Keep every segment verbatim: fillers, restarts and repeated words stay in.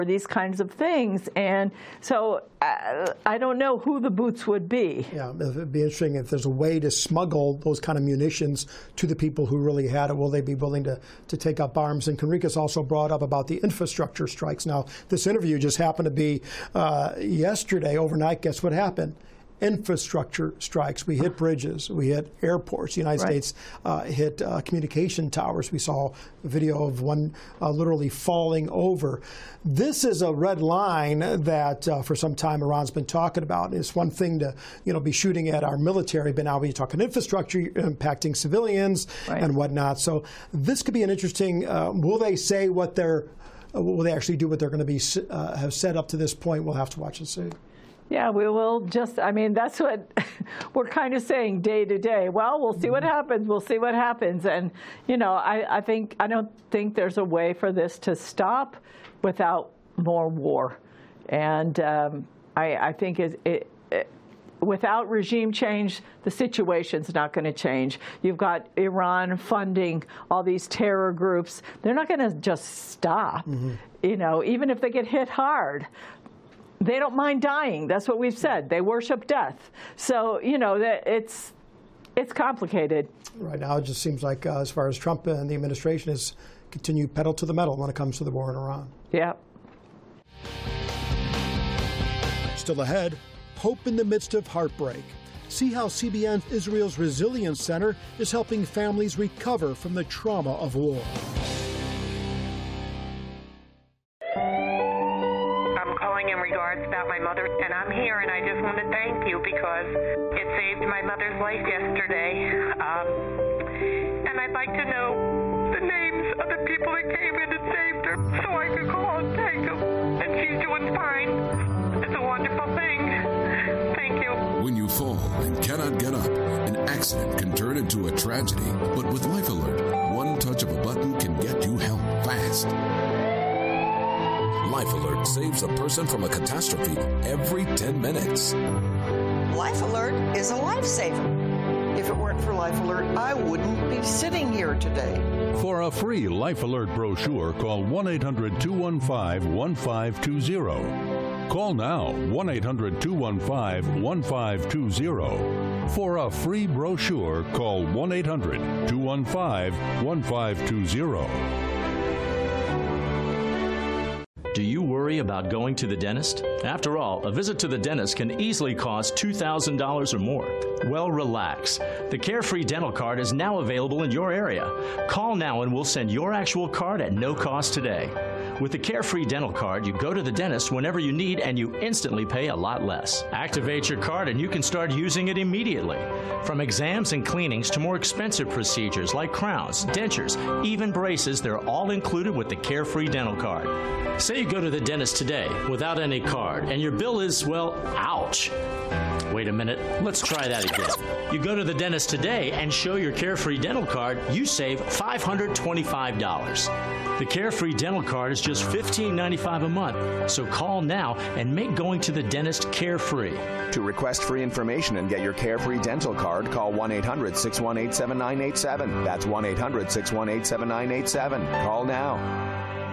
these kinds of things. And so uh, I don't know who the boots would be. Yeah, it'd be interesting if there's a way to smuggle those kind of munitions to the people who really had it. Will they be willing to, to take up arms? And Conricus also brought up about the infrastructure strikes. Now, this interview just happened to be uh, yesterday, overnight. Guess what happened? Infrastructure strikes. We hit bridges. We hit airports. The United right. States uh, hit uh, communication towers. We saw a video of one uh, literally falling over. This is a red line that uh, for some time Iran's been talking about. It's one thing to, you know, be shooting at our military, but now we're talking infrastructure impacting civilians right. and whatnot. So this could be an interesting. Uh, will they say what they're? Uh, will they actually do what they're going to be uh, have said up to this point? We'll have to watch and see. Yeah, we will just, I mean, that's what we're kind of saying day to day. Well, we'll see what happens. We'll see what happens. And, you know, I, I think, I don't think there's a way for this to stop without more war. And um, I, I think it, it, it, without regime change, the situation's not going to change. You've got Iran funding all these terror groups. They're not going to just stop, mm-hmm. you know, even if they get hit hard. They don't mind dying. That's what we've said. They worship death. So, you know, that it's it's complicated. Right now, it just seems like uh, as far as Trump and the administration is continue pedal to the metal when it comes to the war in Iran. Yeah. Still ahead, hope in the midst of heartbreak. See how C B N Israel's Resilience Center is helping families recover from the trauma of war. In regards about my mother, and I'm here, and I just want to thank you because it saved my mother's life yesterday. Um, and I'd like to know the names of the people that came in and saved her so I could call and thank them. And she's doing fine. It's a wonderful thing. Thank you. When you fall and cannot get up, an accident can turn into a tragedy. But with Life Alert, one touch of a button can get you help fast. Life Alert saves a person from a catastrophe every ten minutes. Life Alert is a lifesaver. If it weren't for Life Alert, I wouldn't be sitting here today. For a free Life Alert brochure, call one eight hundred two one five one five two zero. Call now, one eight hundred two one five one five two zero. For a free brochure, call one eight hundred two one five one five two zero. Do you worry about going to the dentist? After all, a visit to the dentist can easily cost two thousand dollars or more. Well, relax. The Carefree Dental Card is now available in your area. Call now and we'll send your actual card at no cost today. With the Carefree Dental Card, you go to the dentist whenever you need and you instantly pay a lot less. Activate your card and you can start using it immediately. From exams and cleanings to more expensive procedures like crowns, dentures, even braces, they're all included with the Carefree Dental Card. Say you go to the dentist today without any card and your bill is, well, ouch. Wait a minute, let's try that again. You go to the dentist today and show your Carefree Dental Card, you save five hundred twenty-five dollars. The Carefree Dental Card is just fifteen ninety-five a month, so call now and make going to the dentist carefree. To request free information and get your Carefree Dental Card, call one eight hundred six one eight seven nine eight seven. That's one eight hundred six one eight seven nine eight seven. Call now.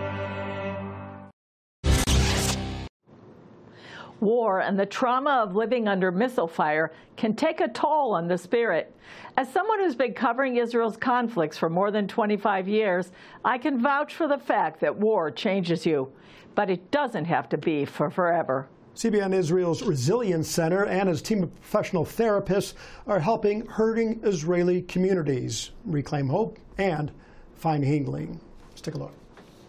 War and the trauma of living under missile fire can take a toll on the spirit. As someone who's been covering Israel's conflicts for more than twenty-five years, I can vouch for the fact that war changes you. But it doesn't have to be for forever. C B N Israel's Resilience Center and its team of professional therapists are helping hurting Israeli communities reclaim hope and find healing. Let's take a look.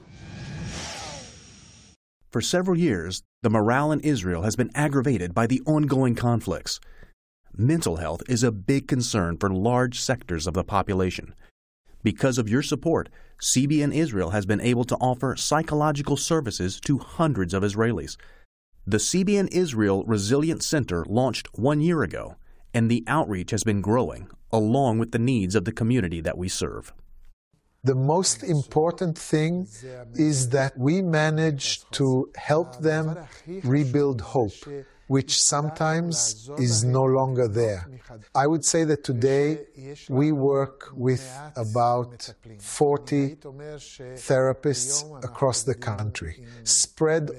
For several years, the morale in Israel has been aggravated by the ongoing conflicts. Mental health is a big concern for large sectors of the population. Because of your support, C B N Israel has been able to offer psychological services to hundreds of Israelis. The C B N Israel Resilience Center launched one year ago, and the outreach has been growing, along with the needs of the community that we serve. The most important thing is that we manage to help them rebuild hope. which sometimes is no longer there. I would say that today we work with about forty therapists across the country, spread